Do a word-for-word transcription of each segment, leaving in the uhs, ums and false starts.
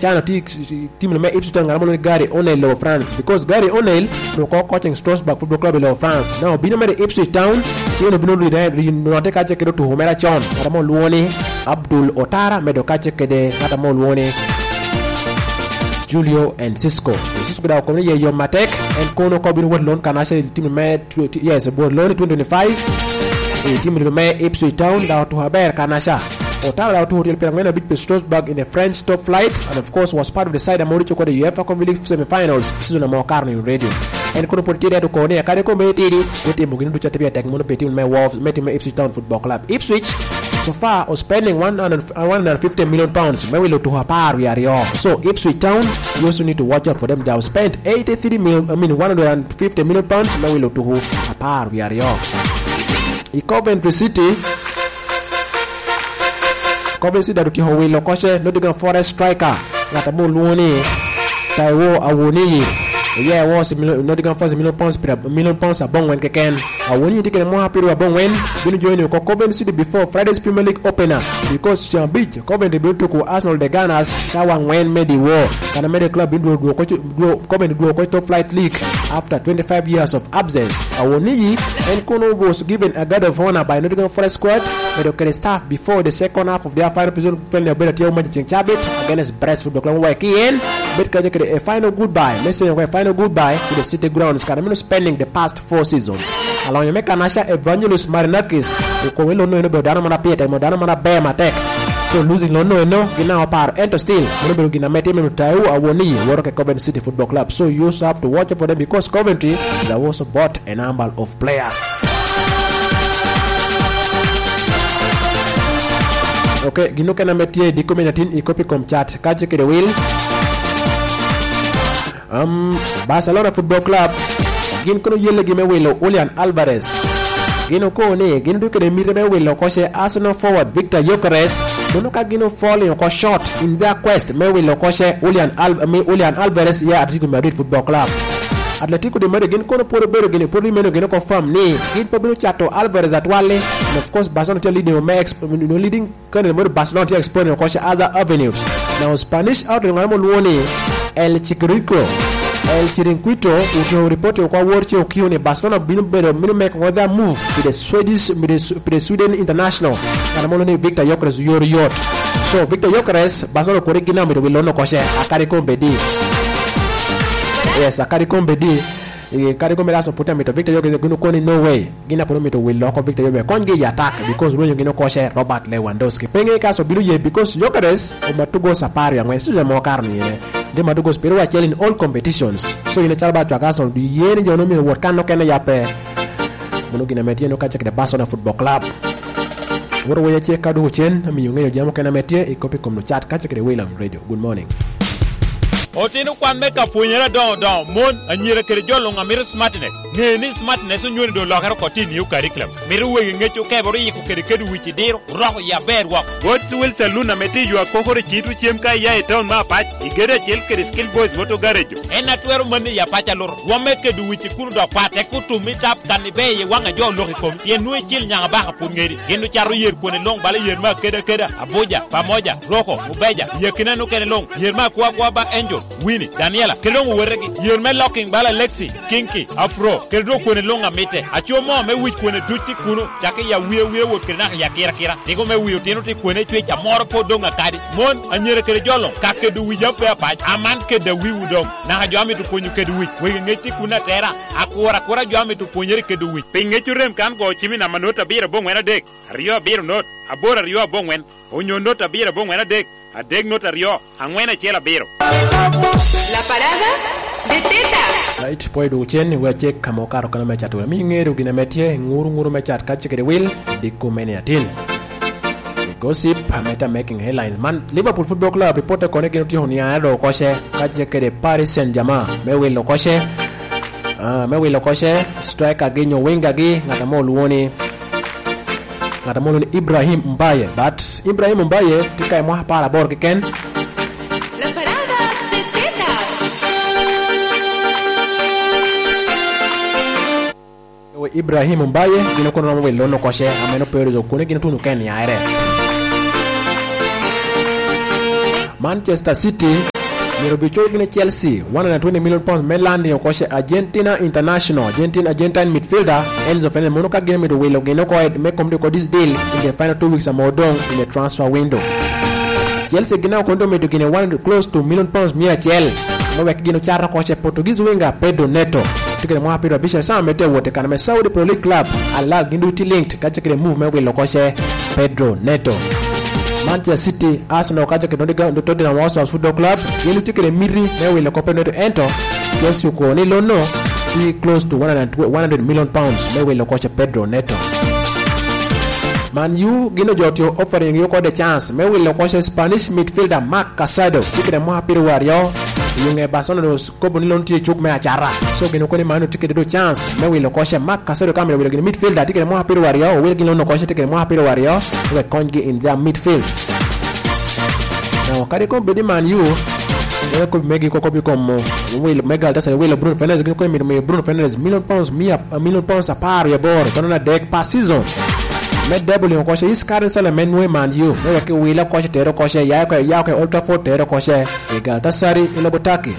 chano ti team me Ipswich Town ngamo Gary O'Neil lo France because Gary O'Neil no ko coaching Strasbourg Football Club lo France now bino me Ipswich Town chino bino ri no te kache kedo to homera chon ngamo luoni Abdul Otara medo kache kede ngamo luoni Julio and Cisco Cisco da ko ni yo matek en kono ko bin won lon kanasha team me yes board loan twenty twenty-five e team me Ipswich Town da to haber kanasha Otara da to hotel Perangena beat Strasbourg in the French top flight and of course was part of the side Mauricio ko the UEFA Conference League semi-finals season mo Carney radio en kono portiere to ko ne kare ko metidi ete mo ginu chatte biatek mo pe team me Wolves me team Ipswich Town Football Club Ipswich so far was spending one hundred fifty million pounds maybe lo to hapar we are so Ipswich Town you also need to watch out for them. They have spent eighty-three million I mean one hundred fifty million pounds maybe lo to hapar we are I Coventry City Coventry City that ho will coach Nottingham Forest striker ngata mo luoni Taiwo Awoniyi yeah was Nottingham Forest million pounds per million pounds abong when keken Awoniyi dikene mo happy abong when been join ko Coventry City before Friday's Premier League opener because Chambich Coventry built to Arsenal the Gunners shawang when made the war kana made the club do do Coventry do ko top flight league after twenty-five years of absence Awoniyi and Kono was given a guard of honor by Nottingham Forest squad medical staff before the second half of their final season friendly ability of Manchester Chabit against Brest Football Club where in bet a final goodbye message a final goodbye to the city grounds Caramino spending the past four seasons along you make Anasha Evangelist Marinakis ko welo no no dana mana pieta mo dana mana be matek so losing no no no gina par ento still no be gina mete me Taiwo Awoniyi work at Coventry City Football Club so you also have to watch out for them because Coventry they also bought a number of players. Okay, gino kana metie di kominatin i copy com chat kaje ke de will um Barcelona Football Club gin kono yelle gi me welo Julian Alvarez gino ko ne gino do ke de mire me welo ko se Arsenal forward Victor Gyökeres dono ka gino falling ko short in their quest me welo ko se Julian Al me Julian Alvarez ya Atletico Madrid Football Club Atletico de Madrid gin kono pore bere gin pore meno gin ko fam ni gin po bino chato Alvarez atwale and of course Barcelona tell leading o max no leading kan de Barcelona to explore ko se other avenues now Spanish out ngamo luoni El Chiquirico El Chiringuito uto report kwa worchi ukione Barcelona bino bere mino make other move to the Swedish to the Sweden international kana mo ni Victor Gyökeres yor yot so Victor Gyökeres Barcelona ko regina mo bilono ko se akari ko bedi yes akari ko bedi e kari ko melaso puta mito Victor Gyökeres gino ko ni no way gina pono mito will lock Victor Gyökeres konge attack because when you gino ko se Robert Lewandowski penge ka so bilu ye because Gyökeres o matugo sapari angwe suza mo karni ne de madugo spiro wa in all competitions so ina chalba to Arsenal di yeni jono mi wot kan no ken yape mono gina metie no kache ke Barcelona Football Club woro woye che kadu chen mi yunge yo jamo ken metie e copy kom no chat kache ke William Radio good morning Otino kwan meka punyera don don mon anyira kere jolo ngamir smartness ne ni smartness nyori do lokar ko tin yu curriculum miru we ngecho ke boro yiku kere kedu wichi diro roho ya berwa what's will saluna meti yu akokore chitu chiemka ya e town ma pat igere chel kere skill boys moto garage ena twero mani ya pacha lor wame kedu wichi kunu do pat e kutu mitap kan be ye wanga jo loki kom ye nu chil nyanga ba ka ngeri genu charo yer ko ne long bale yer ma keda keda abuja pamoja roko ubeja yekina no kene long yer ma kwa kwa ba enjo Winnie Daniela kelongo weregi yerme locking bala Lexi Kinky Afro keldo kone longa mete achomo me wich kone duti kuno chake ya wiye wiye wokena ya kira kira digo me wiyo teno ti kone chwe cha moro po donga kadi mon anyere kere jolo kake du wija pe pa aman ke da wiwu dom na jo ami to ponyu ke du wich we ngeti kuna tera akora kora jo ami to ponyere ke du wich pinge churem kan go chimi na manota bira bongwena dek rio biro not abora rio bongwen onyo nota bira bongwena dek Adeg nota rio, angwena chela biro. La parada de tetas. Right, poi do chen we check kamo karo kana mecha to. Mi ngeru gina metie nguru nguru mecha kache ke will diko meni atin. Gossip meta making headlines man. Liverpool Football Club reporter connect no tihoni ado koshe kache ke de Paris Saint-Germain. Me will lo koshe. Ah, me will lo koshe striker genyo winga gi ngata mo luoni. Ngata mo ni Ibrahim Mbaye, but Ibrahim Mbaye tika mo para bor ke ken. La parada de tetas. We Ibrahim Mbaye gino kono mo wello no koshe ameno pero zo kone gino tunu ken ya ere. Manchester City Yero bicho gine Chelsea one hundred twenty million pounds mainland yo koshe Argentina International Argentina Argentine midfielder Enzo Fernandez mono ka gine mi do welo gine ko me come to this deal in the final two weeks amodong in the transfer window. Chelsea gina ko ndo me do gine one close to million pounds mia chel no wek gino chara koshe Portuguese winger Pedro Neto tikere mo hapiro bisha sa mete wote kana me Saudi Pro League club Al gindu ti linked ka tikere move me welo koshe Pedro Neto. Manchester City Arsenal kaja ke ndodiga ndotodi na Wasps Football Club yenu tikere miri me wele ko penedo ento Chelsea ko ni lono be close to one hundred million pounds me wele ko Pedro Neto. Man U gino jotio offering yo ko the chance me wele ko Spanish midfielder Marc Casado tikere mo hapiro wario yunge Barcelona ko boni lon ti chuk me achara so gino ko ni manu tikere do chance me wele ko Marc Casado kamera wele gino midfielder tikere mo hapiro wario wele gino no ko tikere mo hapiro wario we kongi in their midfield. Now kare ko bedi Man U ele ko megi ko ko bi comme will mega dasa will Bruno Fernandes gino ko mi Bruno Fernandes million pounds mia million pounds a par ya bor kono na deck per season me double ko she is current sala menwe Man U me ke wila ko she tero ko she ya ko ya ko Old Trafford tero ko she egal dasari ile botaki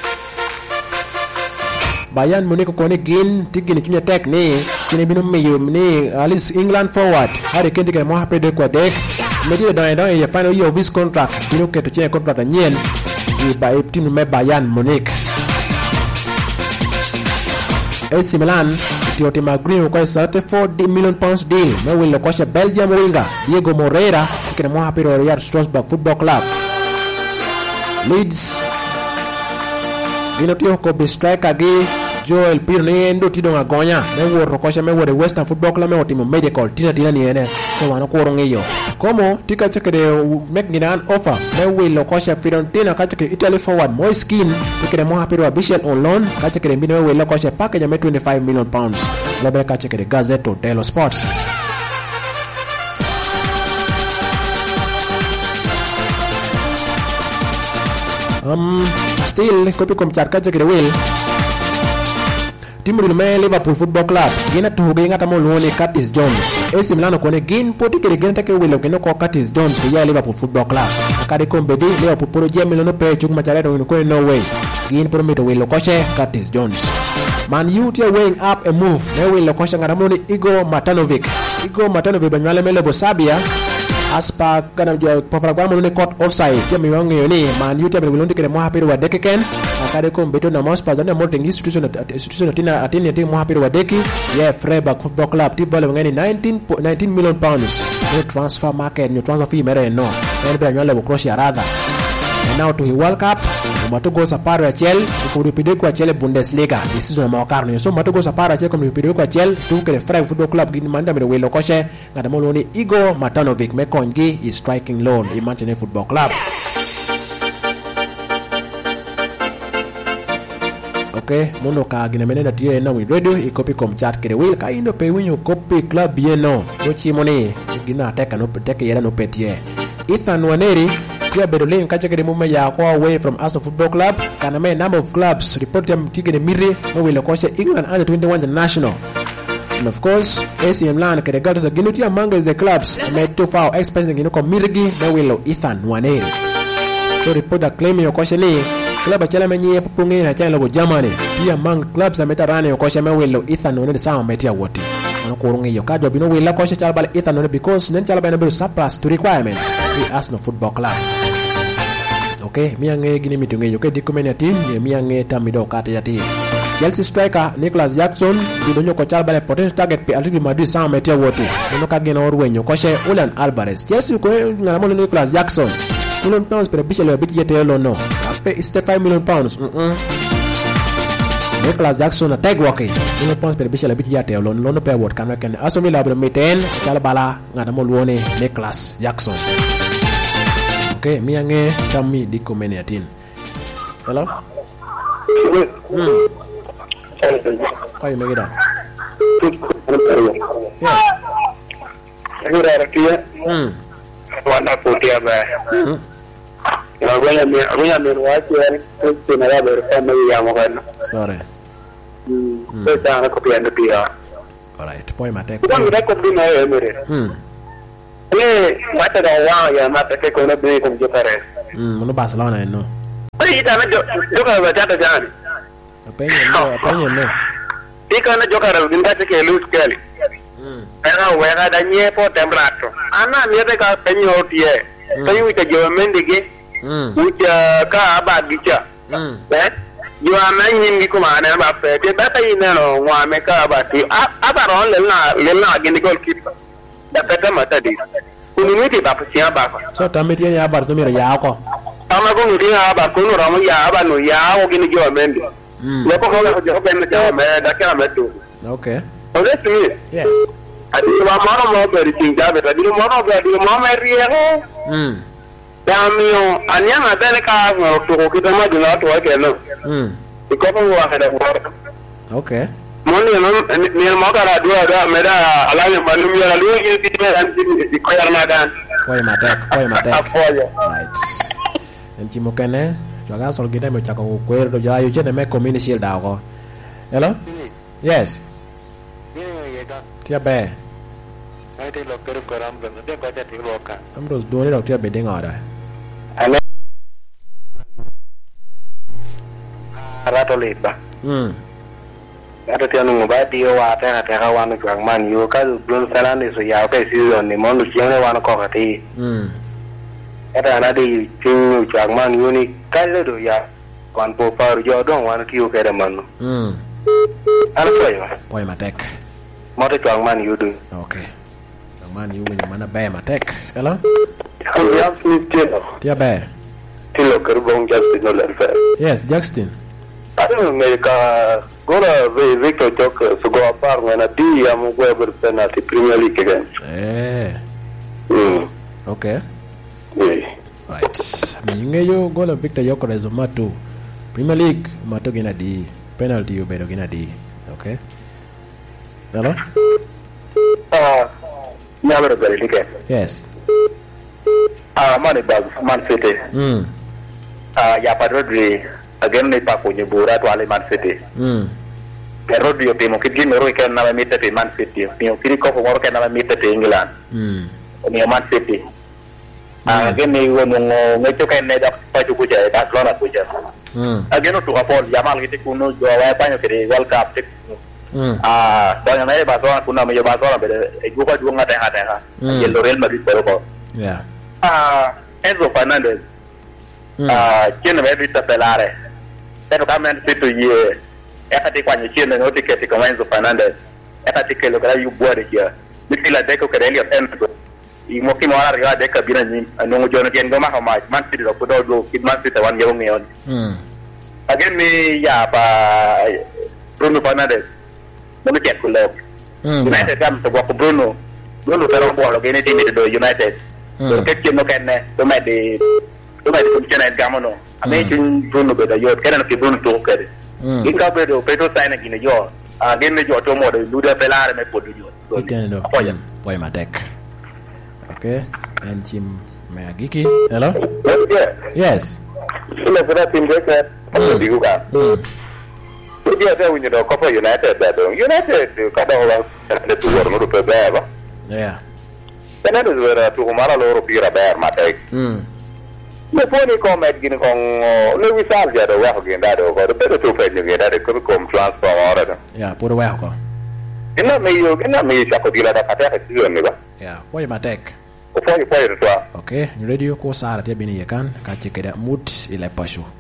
Bayern Munich ko ne gin tigini kinya tek ni kini binu me yo ni Alice England forward hari kendi ke mo hape de ko dek me di dan dan ye final year of his contract binu ke to che contract nyen i ba team me Bayern Munich. A C Milan Tiote Magrin ko thirty-four million pounds deal me will ko Belgium winger Diego Moreira ke mo hape ro Real Strasbourg Football Club. Leeds Gino tio ko be striker gi Joel Pirne ndo tido ngagonya me woro ko me wore Western Football Club me otimo medical tina tina ni ene so wana ko rongeyo komo tika chekere mek nginan offer me will ko she Fiorentina ka chekere Italy forward Moiskin tikere mo hapiro Abishel on loan ka chekere mbino we will ko she package me twenty-five million pounds labe ka chekere Gazzetto dello Sport. Um, still kopi kom charka chekere will timu me Liverpool Football Club gina to ge ngata mo lone Curtis Jones A C Milan ko ne gin poti kere gina take will gino ko Curtis Jones ya Liverpool Football Club akade ko mbedi Liverpool pro jemi no pe chukuma chare no ko no way gin pro me to will ko che Curtis Jones. Man U tia weighing up a move me will ko ngara mo ni Igor Matanovic Igor Matanovic banyale mele bo Sabia aspa kana jo pofra kwa mo ne court offside jemi wangi ni Man U tia will ndikere mo hapiro wa dekeken akade ko mbeto na Mospa zana mo tengi institution institution tina atini ati mo hapiro wa deki yeah Freiburg Football Club tibale ngani nineteen million pounds no transfer market no transfer fee mere no erbe nyole bo cross ya radha. And now to the World Cup matugo saparo ya Chel kuripide kwa Chel Bundesliga this season ma karno so matugo saparo ya Chel kuripide kwa Chel tu kere Freiburg Football Club gini manda mere welo koshe ngada mo loni Igor Matanovic me kongi is striking loan in Manchester Football Club. Okay, mundo ka gina menena tie na wi radio ikopi kom chat kere wil ka indo pe winyo copy club yeno do chimoni gina teka no teka yera no petie Ethan Waneri tia Berlin kacha kere mume ya kwa away from Arsenal Football Club kana me number of clubs report ya mtigere mire no wile kwa England under twenty-one national. And of course A C Milan kere gato sa ginuti among the clubs me to far expressing gino ko mirgi no wile Ethan Waneri so report that claim yo kwa ni club achala menye pupungi na chana logo Germany tia mang clubs ametarane ko shame welo Ethan no de sama metia wote ana ko rungi yo kajo bino wela ko chala bal Ethan no because nen chala bana be surplus to requirements the Arsenal Football Club. Okay miange gine mitunge yo ke dikomenya team ye miange tamido kate ya team Chelsea striker Nicholas Jackson didonyo ko chala bal potential target pe Atletico Madrid sama metia wote no ka gina orwenyo ko she Julian Alvarez Chelsea ko ngala mo Nicholas Jackson million pounds per bishelo bit yete lo no ape is five million pounds mm Nicholas Jackson tag wake million pounds per bishelo bit yete lo no no pe word kan ken Aston Villa bro meten kala bala ngada mo luone Nicholas Jackson. Okay miange tammi diko menetin hello hmm kai megida yes agora rakia hmm wanda potia ba hmm agora me agora me wachi este na ya ver kama ya mogana sorry hmm beta na copiando pia alright poi mate ko mi reko bina e mere hmm le mata da wa ya mata ke ko na be ko jotare hmm no Barcelona no Ai ta na joka ba ta ta jani. Penye no, penye no. Ika na joka ra din ta ke lose kali. Mm. Era wera da nye po tembrato. Ana mi te ka penye otie. Tayu ita jo mendege. Mm. Uja ka aba gicha. Mm. Eh? Yo ana nyindi kuma na ba fe. Te ba ta ina no wa me ka ba ti. Aba ron le na le na gini goalkeeper. Da peta mata di. Kununiti ba psia ba. So tamiti ya bar no mira ya ko. Ama ko ngudi ha ba ko no ram ya aba no ya o gini jo mende. Mm. Lo ko ko jo ben ja me da ka me tu. Okay. Oh, that's me. Yes. Adi wa mara mo beri tinga be adi mo no be mo me riego. Mm. Damio anyanga dele ka ngo to ko kita ma dina to ke no. Mm. Ko ko wa hada wa. Okay. Mo ni no ni mo ka ra do da me da ala ni manu mi ra lu ni ti me an ti ko yar na dan. Koi matek, koi matek. Right. En chimo kene, joga sol kita me chako ko do ja yu chene me community shield da ko. Hello? Yes. Tia be. Ai te lo kero koram ben de ko te lo ka. Am dos do ni tia be de ngora. Ana Rato liba. Mm. Ata te anu ba di o ata na te ka wan ko man yo ka blon salani so ya ka si yo ni mon lu chene wan ko ka ti. Mm. Ata na di chu chang man yo ni ka le do ya wan po par yo don wan ki yo ke de man. Mm. Ana ko yo. Poi matek. Mo te chang man yo do. Okay. Chang man yo ni mana be matek. Hello? Ya ni tino. Tia be. Tilo kero bong Justin no le fe. Yes, Justin. Ano me ka gora ve Victor Jok so go apart na di am go ber penalty Premier League again. Eh. Mm. Okay. Yeah. Right. Minge yo gola Victor Jok rezo matu. Premier League matu gina di penalty yo bedo gina di. Okay. Hello? Ah, nyalo ber lige. Yes. Ah, money bag Man City. Mm. Ah, ya Rodri again ni pa kunye bura to ale Man City. Mm. Pero Rodri pe mo kidi mero ke na mi tete Man City. Ni o kiri ko mo ke na mi tete England. Mm. Ni Man City. Ah, again ni wo no ngecho ke ne da pa ju kuja da lona kuja. Mm. Again to apol Yamal kiti kuno jo wa pa nyo ke World Cup. Mm. Ah, soalnya na ba so kuna me ba so be e ju ko ju ngata ngata ha. Ye Real Madrid pero ko. Yeah. Ah, Enzo Fernandez. Mm. Ah, tiene ver vista pelare. Pero también situ ye. Eka ti kwanye tiene no ticket como Enzo Fernandez. Eka ti que lo que yu buade kia. Mi fila de ko que Elliot Enzo. Y mo kimo ala riga de ka bina ni no jono tien goma ha mai. Man City do ko do kid Man City wan yewo ngion. Mm. Again mi ya pa Bruno Fernandes. Mo ni ket ko le. United kam to ko Bruno. Bruno pero bo lo gene timi do United. So ke kino kenne to me de to me de kumchana gamono. Ame tin Bruno be da yo kenen ke Bruno to kede. In ka be do Pedro sign gine yo. Ah gene jo to mo de luda pelare me podu yo. Ikene do. Poi matek. Okay. And Jim Magiki. Hello? Yes. Sila pera tim de ka. Di ku ka. Dia ada winyo do Copa United da do. United ka da wala de tu wor no pe ba. Yeah. Karena itu sudah tuh kemarin loro pira bayar mata. Hmm. Lepas ni komet gini kong lebih saja ada wah gini ada kok. Tapi tu pun juga ada kau kom transfer orang. Ya, pura wah kok. Ina meyo, ina meyo siapa dia ada kata kecil ni ba? Ya, poi matek. Poi poi itu. Okay, radio ko sara dia bini ya kan? Kacik ada mood ile pashu.